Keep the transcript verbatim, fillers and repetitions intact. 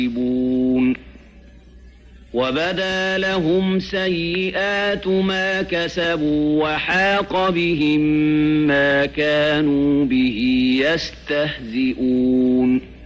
يكسبون وبدا لهم سيئات ما كسبوا وحاق بهم ما كانوا به يستهزئون